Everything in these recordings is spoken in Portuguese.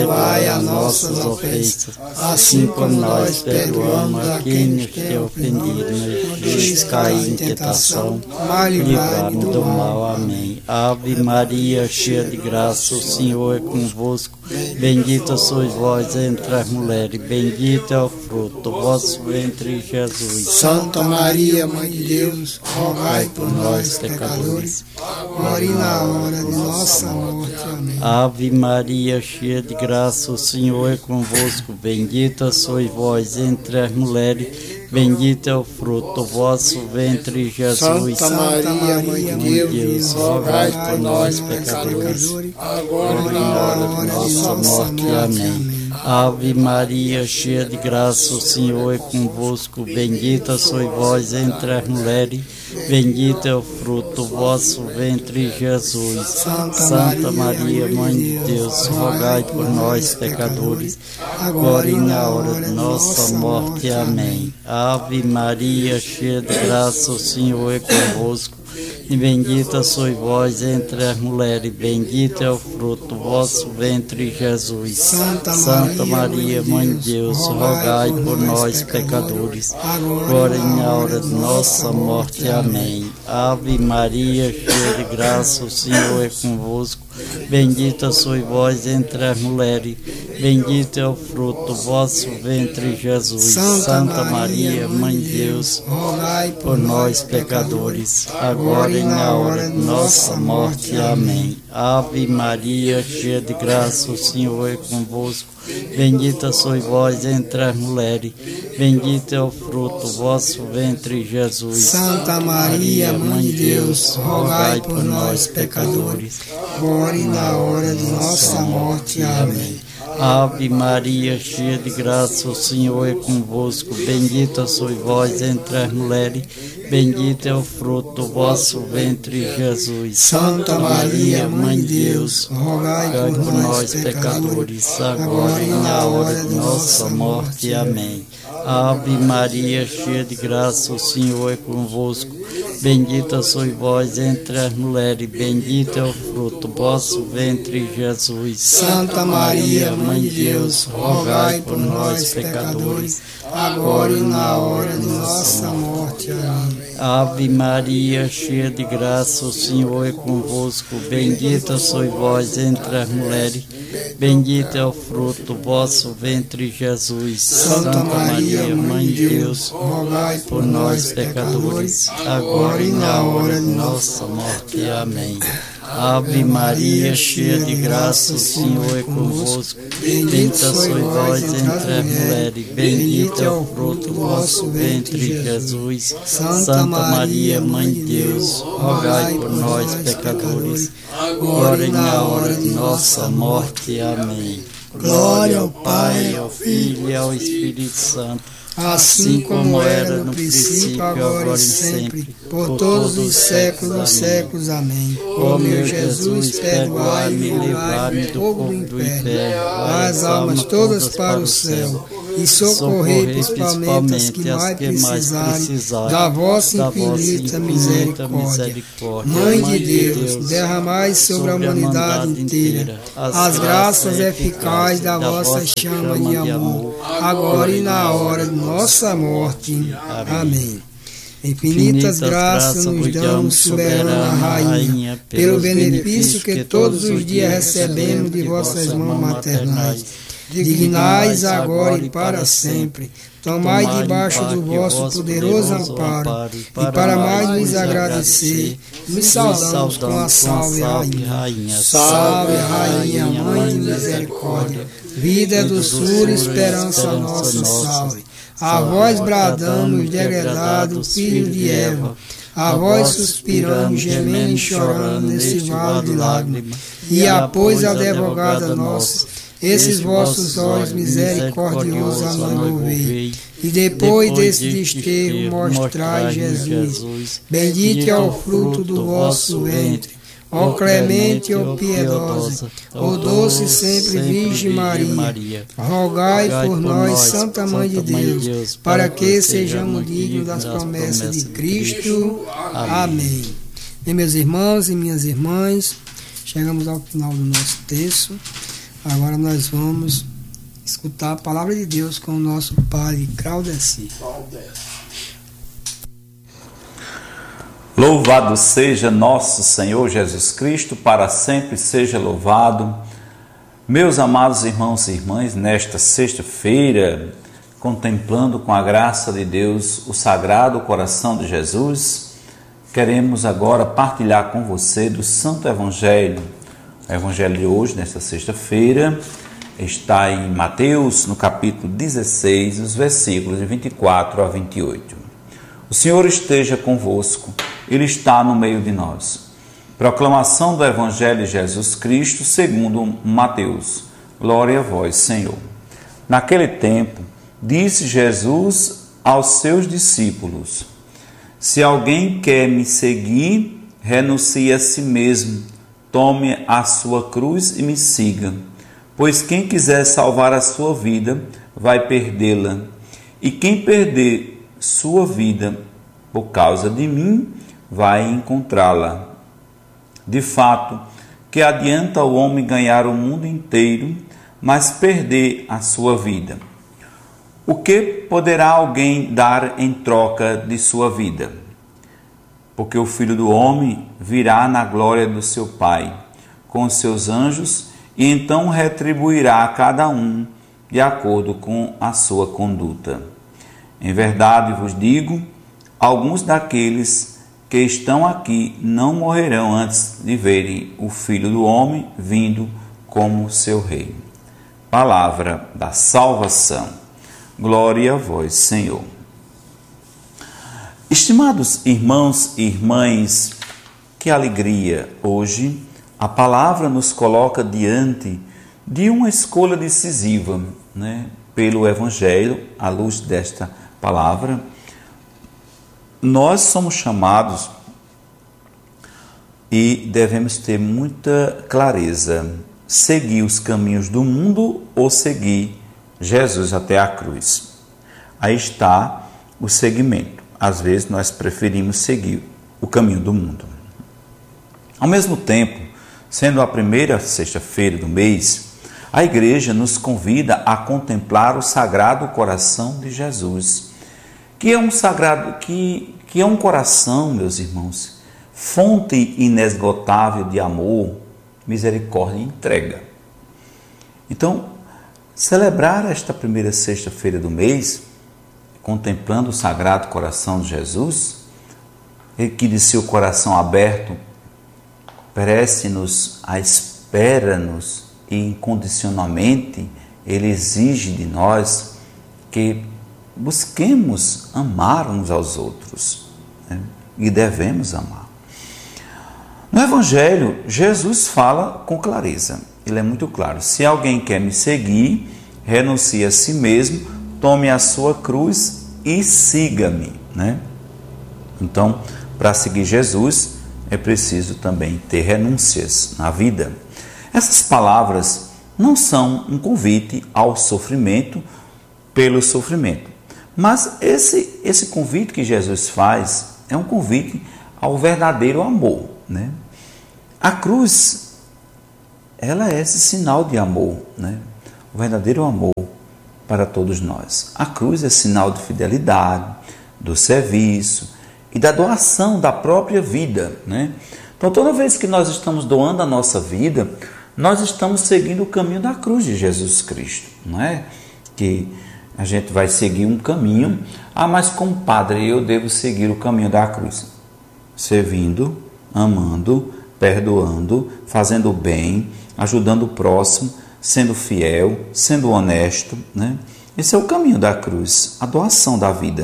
perdoai as nossas ofensas, assim como nós perdoamos a quem nos tem ofendido. Não deixes cair em tentação, mas livrai-nos do mal. Amém. Ave Maria, cheia de graça, o Senhor é convosco. Bendita sois vós entre as mulheres, bendito é o fruto do vosso ventre, Jesus. Santa Maria, Mãe de Deus, rogai por nós, pecadores, agora e na hora de nossa morte. Amém. Ave Maria, cheia de graça, o Senhor é convosco. Bendita sois vós entre as mulheres, bendito é o fruto do vosso ventre, Jesus. Santa Maria, Mãe de Deus, rogai por nós, pecadores, agora e na hora de nossa morte. Amém. Ave Maria, cheia de graça, o Senhor é convosco. Bendita sois vós entre as mulheres, bendito é o fruto do vosso ventre, Jesus. Santa Maria, Mãe de Deus, rogai por nós, pecadores, agora e na hora de nossa morte. Amém. Ave Maria, cheia de graça, o Senhor é convosco. E bendita sois vós entre as mulheres, bendito é o fruto do vosso ventre, Jesus. Santa Maria, Mãe de Deus, rogai por nós, pecadores, agora e na hora de nossa morte. Amém. Ave Maria, cheia de graça, o Senhor é convosco. Bendita sois vós entre as mulheres, bendito é o fruto do vosso ventre, Jesus. Santa Maria, Mãe de Deus, rogai por nós, pecadores, agora e na hora de nossa morte. Amém. Ave Maria, cheia de graça, o Senhor é convosco. Bendita sois vós entre as mulheres, bendito é o fruto do vosso ventre, Jesus. Santa Maria, Mãe de Deus, rogai por nós, pecadores, agora e na hora de nossa morte. Amém. Ave Maria, cheia de graça, o Senhor é convosco. Bendita sois vós entre as mulheres, bendito é o fruto do vosso ventre, Jesus. Santa Maria, Mãe de Deus, rogai por nós, pecadores, agora e na hora de nossa morte. Amém. Ave Maria, cheia de graça, o Senhor é convosco. Bendita sois vós entre as mulheres, bendito é o fruto do vosso ventre, Jesus. Santa Maria, Mãe de Deus, rogai por nós, pecadores, agora e na hora de nossa morte. Amém. Ave Maria, cheia de graça, o Senhor é convosco. Bendita sois vós entre as mulheres, bendito é o fruto do vosso ventre, Jesus. Santa Maria, Mãe de Deus, rogai por nós, pecadores, agora e na hora de nossa morte. Amém. Ave Maria, cheia de graça, o Senhor é convosco. Bendita sois vós entre as mulheres, bendito é o fruto do vosso ventre, Jesus. Santa Maria, Mãe de Deus, rogai por nós, pecadores, agora e na hora de nossa morte. Amém. Glória ao Pai, ao Filho e ao Espírito Santo, assim como era no princípio, agora e sempre, por todos os séculos dos séculos. Amém. Ó meu Jesus, perdoai-me e livrai-me do fogo do inferno, as almas todas para o céu, e socorrei principalmente as que mais precisarem da vossa infinita misericórdia. Mãe de Deus, derramai sobre a humanidade inteira as graças eficazes da vossa chama de amor, agora e na hora de nossa morte. Amém. Infinitas graças nos damos, soberana Rainha, pelo benefício que todos os dias recebemos de vossas mãos maternais. Dignais agora e para sempre, tomai debaixo do vosso poderoso amparo, e para mais nos agradecer, nos saudamos com a Salve Rainha. Salve Rainha, Mãe de misericórdia, vida, doçura e esperança nossa, salve. A vós bradamos, degradado filho de Eva, a vós suspiramos, gemendo e chorando nesse vale de lágrimas, e após a advogada nossa, esses vossos olhos misericordiosos a volvei, e depois desse desterro mostrai Jesus. Bendito é o fruto do vosso ventre, ó clemente, ó piedosa, ó doce sempre Virgem Maria. Rogai por nós, Santa Mãe de Deus, para que sejamos dignos das promessas de Cristo. Amém. Bem, meus irmãos e minhas irmãs, chegamos ao final do nosso texto. Agora nós vamos escutar a palavra de Deus com o nosso padre Claudeci. Louvado seja nosso Senhor Jesus Cristo, para sempre seja louvado. Meus amados irmãos e irmãs, nesta sexta-feira, contemplando com a graça de Deus o Sagrado Coração de Jesus, queremos agora partilhar com você do Santo Evangelho. O Evangelho de hoje, nesta sexta-feira, está em Mateus, no capítulo 16, os versículos de 24 a 28. O Senhor esteja convosco, Ele está no meio de nós. Proclamação do Evangelho de Jesus Cristo segundo Mateus. Glória a vós, Senhor. Naquele tempo, disse Jesus aos seus discípulos: se alguém quer me seguir, renuncie a si mesmo, tome a sua cruz e me siga. Pois quem quiser salvar a sua vida, vai perdê-la. E quem perder sua vida por causa de mim, vai encontrá-la. De fato, que adianta o homem ganhar o mundo inteiro, mas perder a sua vida? O que poderá alguém dar em troca de sua vida? Porque o Filho do Homem virá na glória do seu Pai, com os seus anjos, e então retribuirá a cada um de acordo com a sua conduta. Em verdade vos digo, alguns daqueles que estão aqui não morrerão antes de verem o Filho do Homem vindo como seu Rei. Palavra da salvação. Glória a vós, Senhor. Estimados irmãos e irmãs, que alegria! Hoje a palavra nos coloca diante de uma escolha decisiva, pelo Evangelho, à luz desta palavra. Nós somos chamados e devemos ter muita clareza: seguir os caminhos do mundo ou seguir Jesus até a cruz. Aí está o segmento. Às vezes nós preferimos seguir o caminho do mundo. Ao mesmo tempo, sendo a primeira sexta-feira do mês, a igreja nos convida a contemplar o Sagrado Coração de Jesus, que é um coração, meus irmãos, fonte inesgotável de amor, misericórdia e entrega. Então, celebrar esta primeira sexta-feira do mês, contemplando o Sagrado Coração de Jesus, que de seu coração aberto parece-nos, espera-nos e incondicionalmente Ele exige de nós que busquemos amar uns aos outros, e devemos amar. No Evangelho, Jesus fala com clareza. Ele é muito claro: se alguém quer me seguir, renuncie a si mesmo, tome a sua cruz e siga-me. Então, para seguir Jesus, é preciso também ter renúncias na vida. Essas palavras não são um convite ao sofrimento pelo sofrimento, mas esse convite que Jesus faz é um convite ao verdadeiro amor. A cruz, ela é esse sinal de amor, o verdadeiro amor para todos nós. A cruz é sinal de fidelidade, do serviço e da doação da própria vida. Então, toda vez que nós estamos doando a nossa vida, nós estamos seguindo o caminho da cruz de Jesus Cristo. Não é que a gente vai seguir um caminho, mas como padre eu devo seguir o caminho da cruz, servindo, amando, perdoando, fazendo o bem, ajudando o próximo, sendo fiel, sendo honesto. Esse é o caminho da cruz, a doação da vida.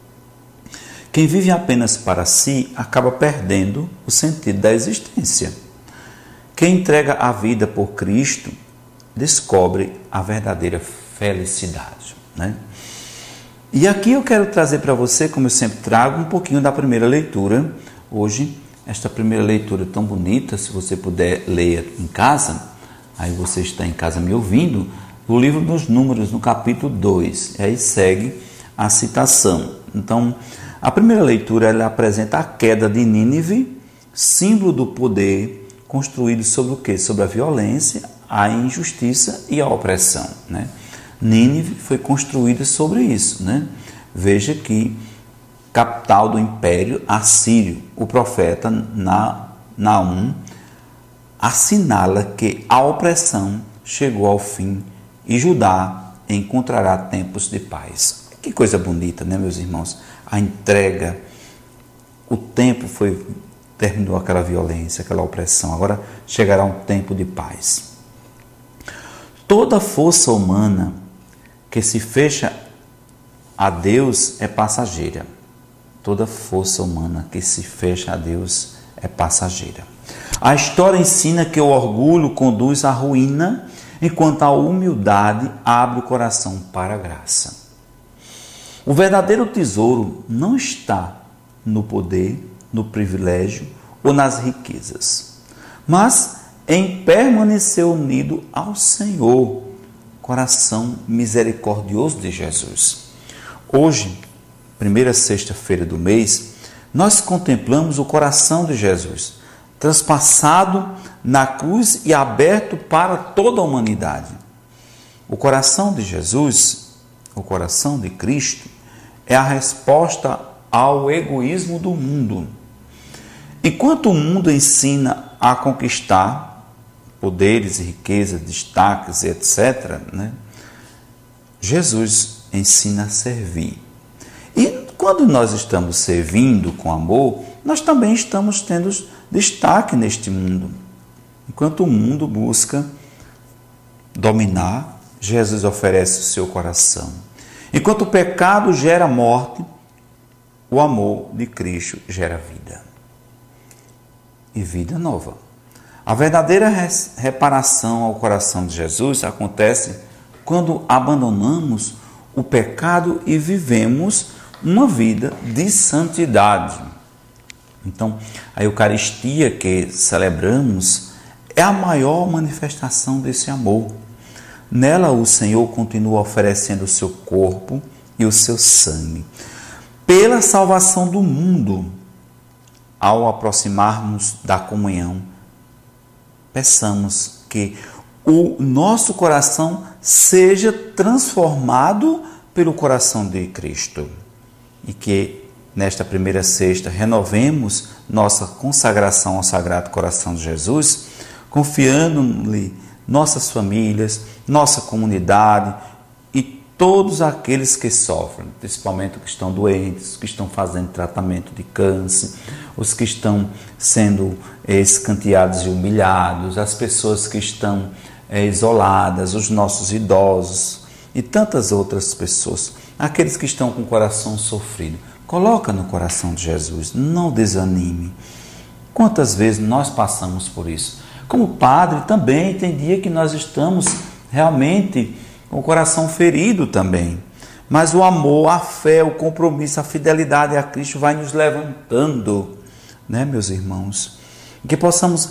Quem vive apenas para si acaba perdendo o sentido da existência. Quem entrega a vida por Cristo descobre a verdadeira felicidade. E aqui eu quero trazer para você, como eu sempre trago, um pouquinho da primeira leitura. Hoje, esta primeira leitura tão bonita, se você puder ler em casa, aí você está em casa me ouvindo, o livro dos Números, no capítulo 2, e aí segue a citação. Então, a primeira leitura ela apresenta a queda de Nínive, símbolo do poder construído sobre o quê? Sobre a violência, a injustiça e a opressão, né? Nínive foi construída sobre isso, né? Veja que, capital do Império Assírio, o profeta Naum assinala que a opressão chegou ao fim e Judá encontrará tempos de paz. Que coisa bonita, né, meus irmãos? A entrega, o tempo terminou aquela violência, aquela opressão. Agora chegará um tempo de paz. Toda força humana que se fecha a Deus é passageira. Toda força humana que se fecha a Deus é passageira. A história ensina que o orgulho conduz à ruína, enquanto a humildade abre o coração para a graça. O verdadeiro tesouro não está no poder, no privilégio ou nas riquezas, mas em permanecer unido ao Senhor, coração misericordioso de Jesus. Hoje, primeira sexta-feira do mês, nós contemplamos o coração de Jesus, transpassado na cruz e aberto para toda a humanidade. O coração de Jesus, o coração de Cristo, é a resposta ao egoísmo do mundo. Enquanto o mundo ensina a conquistar poderes e riquezas, destaques, etc., né? Jesus ensina a servir. E quando nós estamos servindo com amor, nós também estamos tendo destaque neste mundo. Enquanto o mundo busca dominar, Jesus oferece o seu coração. Enquanto o pecado gera morte, o amor de Cristo gera vida. E vida nova. A verdadeira reparação ao coração de Jesus acontece quando abandonamos o pecado e vivemos uma vida de santidade. Então, a Eucaristia que celebramos é a maior manifestação desse amor. Nela, o Senhor continua oferecendo o seu corpo e o seu sangue pela salvação do mundo. Ao aproximarmos da comunhão, peçamos que o nosso coração seja transformado pelo coração de Cristo e que nesta primeira sexta renovemos nossa consagração ao Sagrado Coração de Jesus, confiando-lhe nossas famílias, nossa comunidade e todos aqueles que sofrem, principalmente os que estão doentes, os que estão fazendo tratamento de câncer, os que estão sendo escanteados e humilhados, as pessoas que estão isoladas, os nossos idosos e tantas outras pessoas, aqueles que estão com o coração sofrido. Coloca no coração de Jesus, não desanime. Quantas vezes nós passamos por isso? Como padre também, tem dia que nós estamos realmente com o coração ferido também. Mas o amor, a fé, o compromisso, a fidelidade a Cristo vai nos levantando, né, meus irmãos? Que possamos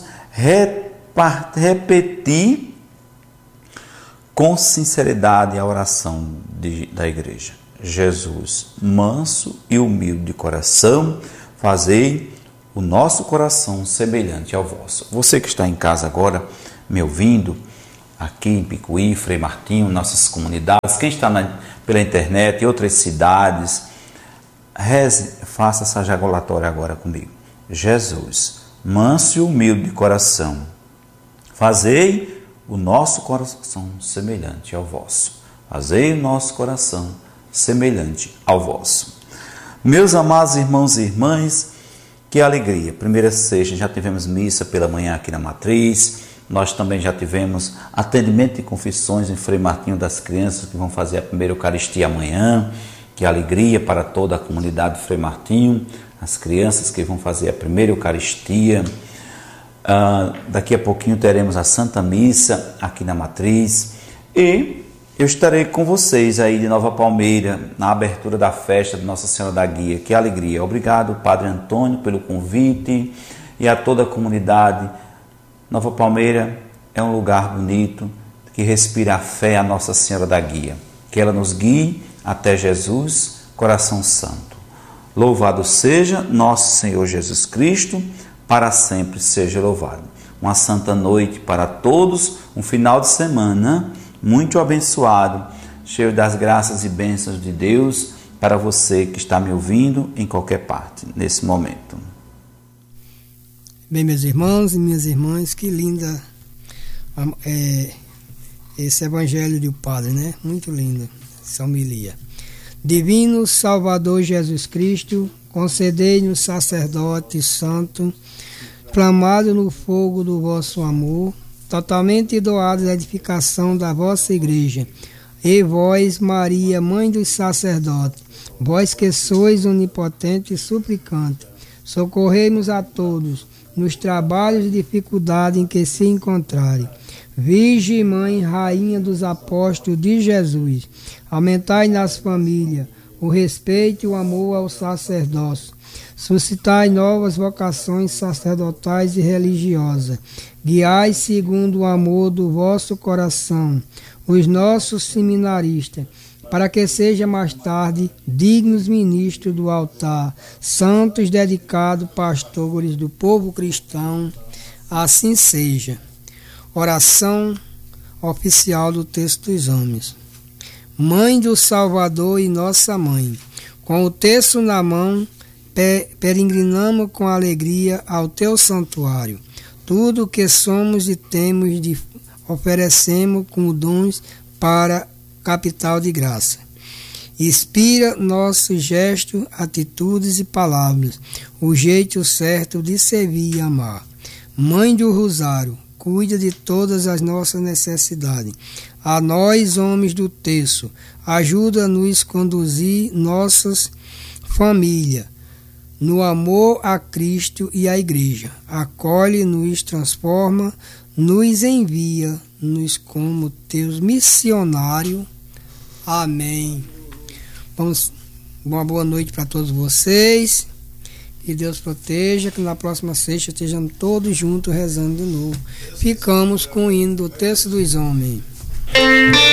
repetir com sinceridade a oração da igreja. Jesus, manso e humilde de coração, fazei o nosso coração semelhante ao vosso. Você que está em casa agora, me ouvindo, aqui em Picuí, Frei Martinho, nossas comunidades, quem está pela internet e outras cidades, reze, faça essa jaculatória agora comigo. Jesus, manso e humilde de coração, fazei o nosso coração semelhante ao vosso. Fazei o nosso coração semelhante ao vosso. Meus amados irmãos e irmãs, que alegria. Primeira sexta, já tivemos missa pela manhã aqui na Matriz. Nós também já tivemos atendimento de confissões em Frei Martinho das crianças que vão fazer a primeira Eucaristia amanhã. Que alegria para toda a comunidade de Frei Martinho. As crianças que vão fazer a primeira Eucaristia. Daqui a pouquinho teremos a Santa Missa aqui na Matriz. E eu estarei com vocês aí de Nova Palmeira, na abertura da festa de Nossa Senhora da Guia. Que alegria. Obrigado, Padre Antônio, pelo convite e a toda a comunidade. Nova Palmeira é um lugar bonito que respira a fé a Nossa Senhora da Guia. Que ela nos guie até Jesus, coração santo. Louvado seja nosso Senhor Jesus Cristo, para sempre seja louvado. uma santa noite para todos, um final de semana muito abençoado, cheio das graças e bênçãos de Deus para você que está me ouvindo em qualquer parte, nesse momento. Bem, meus irmãos e minhas irmãs, que linda esse evangelho do Padre, né? Muito lindo, essa homilia. Divino Salvador Jesus Cristo, concedei-nos sacerdote santo, inflamado no fogo do vosso amor, totalmente doados à edificação da vossa igreja. E vós, Maria, mãe dos sacerdotes, vós que sois onipotente e suplicante, socorrei-nos a todos nos trabalhos e dificuldades em que se encontrarem. Virgem Mãe, Rainha dos Apóstolos de Jesus, aumentai nas famílias o respeito e o amor ao sacerdócio, suscitai novas vocações sacerdotais e religiosas, guiai segundo o amor do vosso coração os nossos seminaristas, para que sejam mais tarde dignos ministros do altar, santos dedicados pastores do povo cristão, assim seja. Oração oficial do Texto dos Homens. Mãe do Salvador e nossa Mãe, com o texto na mão, peregrinamos com alegria ao teu santuário. Tudo o que somos e temos oferecemos como dons para capital de graça. Inspira nossos gestos, atitudes e palavras, o jeito certo de servir e amar. Mãe do Rosário, cuida de todas as nossas necessidades. A nós, homens do terço, ajuda-nos a conduzir nossas famílias no amor a Cristo e à Igreja. Acolhe-nos, transforma, nos envia-nos como teus missionários. Amém. Uma boa noite para todos vocês. Que Deus proteja, que na próxima sexta estejamos todos juntos rezando de novo. Ficamos com o hino do Texto dos Homens.